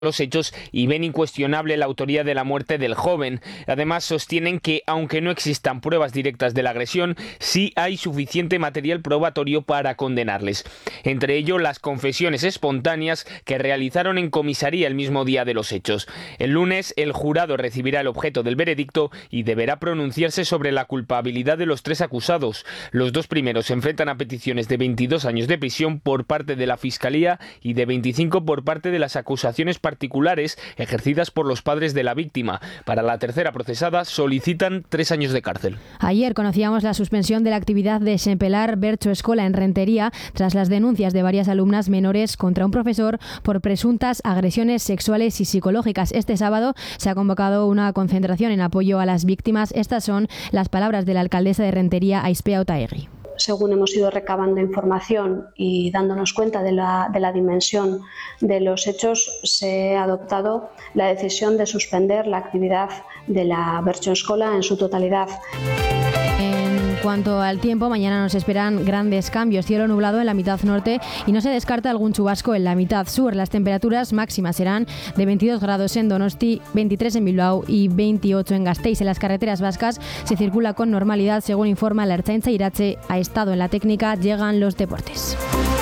los hechos y ven incuestionable la autoría de la muerte del joven. Además, sostienen que, aunque no existan pruebas directas de la agresión, sí hay suficiente material probatorio para condenarles. Entre ello, las confesiones espontáneas que realizaron en comisaría el mismo día de los hechos. El lunes, el jurado recibirá el objeto del veredicto y deberá pronunciarse sobre la culpabilidad de los 3 acusados. Los 2 primeros se enfrentan a peticiones de 22 años de prisión por parte de la Fiscalía y de 25 por parte de las acusaciones particulares ejercidas por los padres de la víctima. Para la tercera procesada solicitan 3 años de cárcel. Ayer conocíamos la suspensión de la actividad de Sempelar Bercho Escola en Rentería tras las denuncias de varias alumnas menores contra un profesor por presuntas agresiones sexuales y psicológicas. Este sábado se ha convocado una concentración en apoyo a las víctimas. Estas son las palabras de la alcaldesa de Rentería, Aispea Otaegui. Según hemos ido recabando información y dándonos cuenta de la dimensión de los hechos, se ha adoptado la decisión de suspender la actividad de la Bercho Escola en su totalidad. En cuanto al tiempo, mañana nos esperan grandes cambios. Cielo nublado en la mitad norte y no se descarta algún chubasco en la mitad sur. Las temperaturas máximas serán de 22 grados en Donosti, 23 en Bilbao y 28 en Gasteiz. En las carreteras vascas se circula con normalidad, según informa la Ertzaintza Irache. Ha estado en la técnica, llegan los deportes.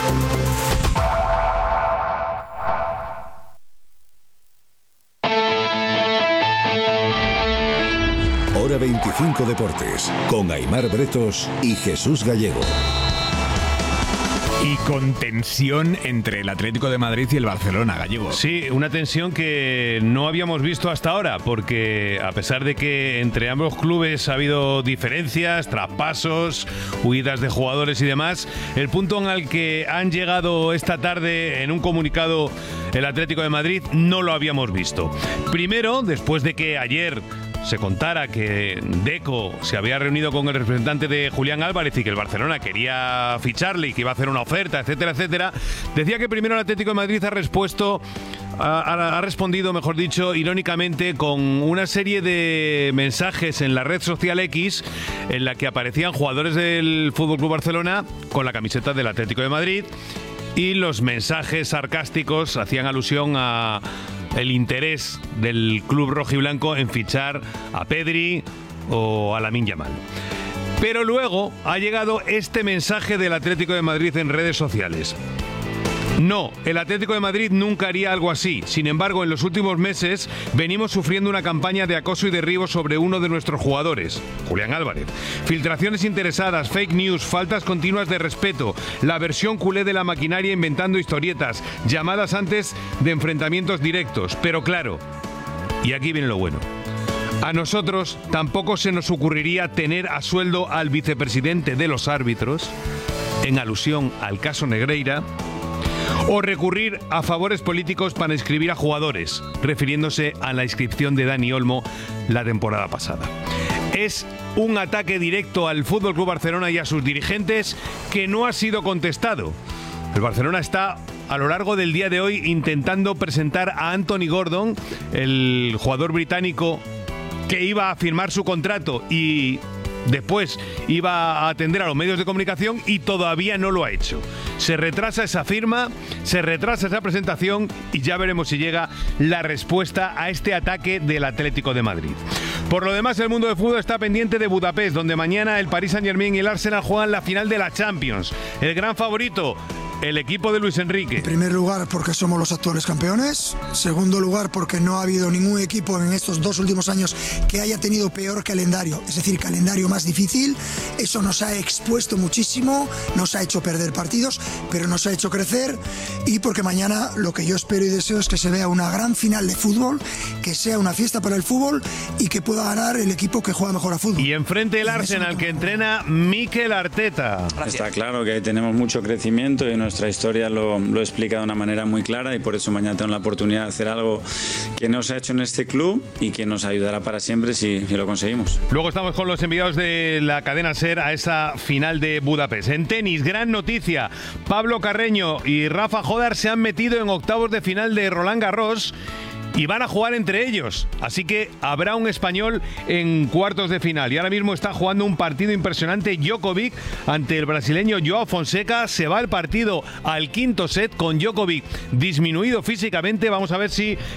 Hora 25 Deportes, con Aimar Bretos y Jesús Gallego. Y con tensión entre el Atlético de Madrid y el Barcelona, Gallego. Sí, una tensión que no habíamos visto hasta ahora, porque a pesar de que entre ambos clubes ha habido diferencias, traspasos, huidas de jugadores y demás, el punto en el que han llegado esta tarde en un comunicado el Atlético de Madrid no lo habíamos visto. Primero, después de que ayer se contara que Deco se había reunido con el representante de Julián Álvarez y que el Barcelona quería ficharle y que iba a hacer una oferta, etcétera, etcétera, decía que primero el Atlético de Madrid ha respondido, mejor dicho, irónicamente, con una serie de mensajes en la red social X en la que aparecían jugadores del FC Barcelona con la camiseta del Atlético de Madrid y los mensajes sarcásticos hacían alusión a el interés del club rojiblanco en fichar a Pedri o a Lamine Yamal. Pero luego ha llegado este mensaje del Atlético de Madrid en redes sociales. No, el Atlético de Madrid nunca haría algo así. Sin embargo, en los últimos meses venimos sufriendo una campaña de acoso y derribo sobre uno de nuestros jugadores, Julián Álvarez. Filtraciones interesadas, fake news, faltas continuas de respeto, la versión culé de la maquinaria inventando historietas, llamadas antes de enfrentamientos directos. Pero claro, y aquí viene lo bueno, a nosotros tampoco se nos ocurriría tener a sueldo al vicepresidente de los árbitros, en alusión al caso Negreira, o recurrir a favores políticos para inscribir a jugadores, refiriéndose a la inscripción de Dani Olmo la temporada pasada. Es un ataque directo al FC Barcelona y a sus dirigentes que no ha sido contestado. El Barcelona está a lo largo del día de hoy intentando presentar a Anthony Gordon, el jugador británico que iba a firmar su contrato y después iba a atender a los medios de comunicación, y todavía no lo ha hecho. Se retrasa esa firma, se retrasa esa presentación y ya veremos si llega la respuesta a este ataque del Atlético de Madrid. Por lo demás, el mundo del fútbol está pendiente de Budapest, donde mañana el Paris Saint-Germain y el Arsenal juegan la final de la Champions. El gran favorito, el equipo de Luis Enrique. En primer lugar, porque somos los actuales campeones. Segundo lugar, porque no ha habido ningún equipo en estos 2 últimos años que haya tenido peor calendario, es decir, calendario más difícil. Eso nos ha expuesto muchísimo, nos ha hecho perder partidos, pero nos ha hecho crecer. Y porque mañana lo que yo espero y deseo es que se vea una gran final de fútbol, que sea una fiesta para el fútbol y que pueda ganar el equipo que juega mejor a fútbol. Y enfrente el Arsenal, que entrena Mikel Arteta. Está claro que tenemos mucho crecimiento y nuestra historia lo explica de una manera muy clara, y por eso mañana tengo la oportunidad de hacer algo que no se ha hecho en este club y que nos ayudará para siempre si lo conseguimos. Luego estamos con los enviados de la cadena SER a esa final de Budapest. En tenis, gran noticia. Pablo Carreño y Rafa Jodar se han metido en octavos de final de Roland Garros y van a jugar entre ellos. Así que habrá un español en cuartos de final. Y ahora mismo está jugando un partido impresionante Djokovic ante el brasileño Joao Fonseca. Se va el partido al quinto set con Djokovic disminuido físicamente. Vamos a ver si